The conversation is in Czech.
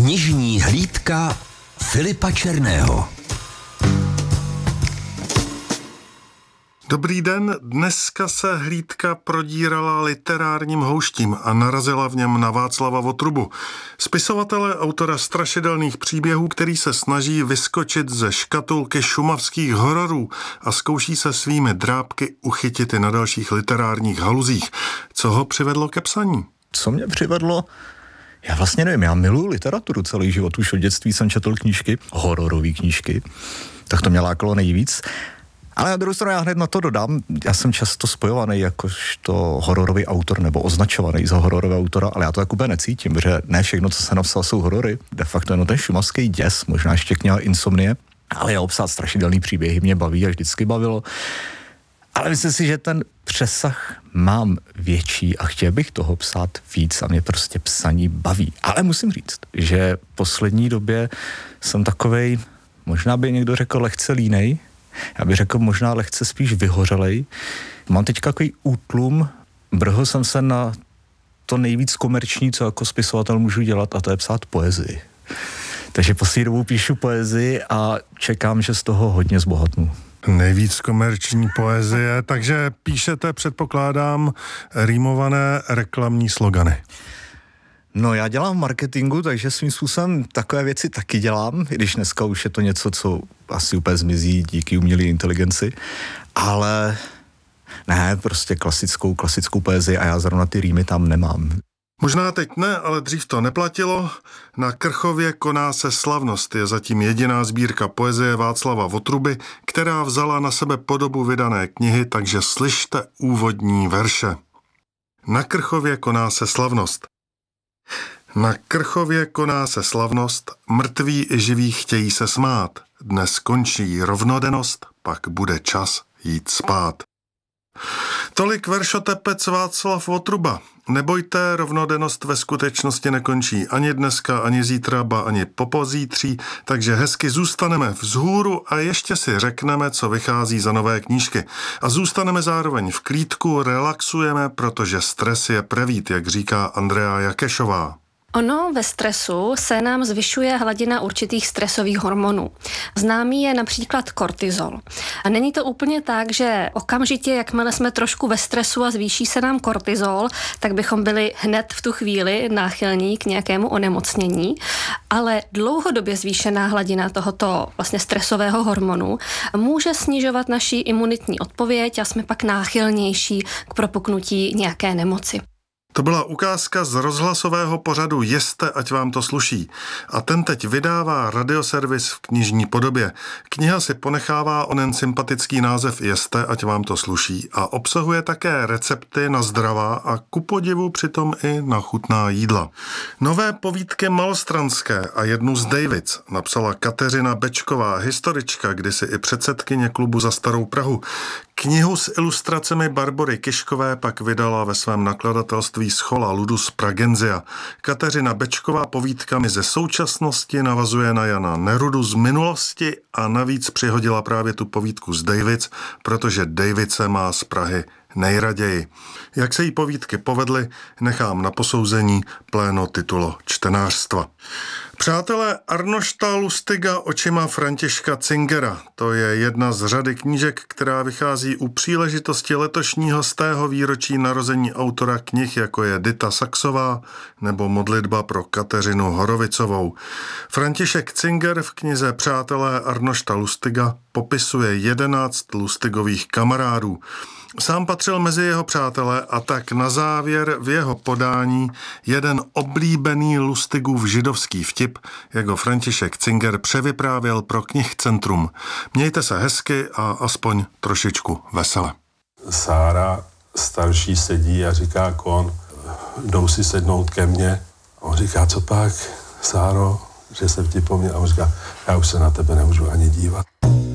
Knižní hlídka Filipa Černého. Dobrý den, dneska se hlídka prodírala literárním houštím a narazila v něm na Václava Votrubu, spisovatele, autora strašidelných příběhů, který se snaží vyskočit ze škatulky šumavských hororů a zkouší se svými drápky uchytit i na dalších literárních haluzích. Co ho přivedlo ke psaní? Co mě přivedlo? Já vlastně nevím, já miluji literaturu celý život, už od dětství jsem četl knížky, hororové knížky, tak to mě lákalo nejvíc. Ale na druhou stranu já hned na to dodám, já jsem často spojovaný jakožto hororový autor nebo označovaný za hororového autora, ale já to tak úplně necítím, protože ne všechno, co jsem napsal, jsou horory. De facto jenom ten šumavský děs, možná ještě kniha Insomnie, ale já obsát strašidelný příběhy mě baví a vždycky bavilo. Ale myslím si, že ten přesah mám větší a chtěl bych toho psát víc a mě prostě psaní baví. Ale musím říct, že v poslední době jsem takovej, možná by někdo řekl lehce línej, já bych řekl možná lehce spíš vyhořelej. Mám teď takový útlum, brhl jsem se na to nejvíc komerční, co jako spisovatel můžu dělat, a to je psát poezii. Takže poslední dobou píšu poezii a čekám, že z toho hodně zbohatnu. Nejvíc komerční poezie, takže píšete, předpokládám, rýmované reklamní slogany. No, já dělám marketingu, takže svým způsobem takové věci taky dělám, i když dneska už je to něco, co asi úplně zmizí díky umělé inteligenci, ale ne, prostě klasickou poezii a já zrovna ty rýmy tam nemám. Možná teď ne, ale dřív to neplatilo. Na Krchově koná se slavnost, je zatím jediná sbírka poezie Václava Votruby, která vzala na sebe podobu vydané knihy, takže slyšte úvodní verše. Na Krchově koná se slavnost. Na Krchově koná se slavnost, mrtví i živí chtějí se smát. Dnes končí rovnodennost, pak bude čas jít spát. Tolik veršotepec Václav Votruba. Nebojte, rovnodennost ve skutečnosti nekončí ani dneska, ani zítra, ba ani popozítří, takže hezky zůstaneme vzhůru a ještě si řekneme, co vychází za nové knížky. A zůstaneme zároveň v klídku, relaxujeme, protože stres je prevít, jak říká Andrea Jakešová. Ono ve stresu se nám zvyšuje hladina určitých stresových hormonů. Známý je například kortizol. A není to úplně tak, že okamžitě, jakmile jsme trošku ve stresu a zvýší se nám kortizol, tak bychom byli hned v tu chvíli náchylní k nějakému onemocnění, ale dlouhodobě zvýšená hladina tohoto vlastně stresového hormonu může snižovat naši imunitní odpověď a jsme pak náchylnější k propuknutí nějaké nemoci. To byla ukázka z rozhlasového pořadu Jeste, ať vám to sluší. A ten teď vydává radioservis v knižní podobě. Kniha si ponechává onen sympatický název Jeste, ať vám to sluší a obsahuje také recepty na zdravá a kupodivu přitom i na chutná jídla. Nové povídky malostranské a jednu z Davids napsala Kateřina Bečková, historička, kdysi i předsedkyně klubu Za starou Prahu. Knihu s ilustracemi Barbory Kiškové pak vydala ve svém nakladatelství Schola Ludus Pragenzia. Kateřina Bečková povídkami ze současnosti navazuje na Jana Nerudu z minulosti a navíc přihodila právě tu povídku z Davids, protože Davidse má z Prahy nejraději. Jak se jí povídky povedly, nechám na posouzení pléno titulo čtenářstva. Přátelé, Arnošta Lustiga očima Františka Cingera. To je jedna z řady knížek, která vychází u příležitosti letošního 100. výročí narození autora knih, jako je Dita Saxová nebo Modlitba pro Kateřinu Horovicovou. František Cinger v knize Přátelé Arnošta Lustiga popisuje 11 Lustigových kamarádů. Sám patřil mezi jeho přátele a tak na závěr v jeho podání jeden oblíbený Lustigův židovský vtip, jak ho František Cinger převyprávěl pro Knihcentrum. Mějte se hezky a aspoň trošičku vesele. Sára starší sedí a říká Kon, jdou si sednout ke mně. A on říká, co pak, Sáro, že se vtipom mě. A on říká, já už se na tebe nemůžu ani dívat.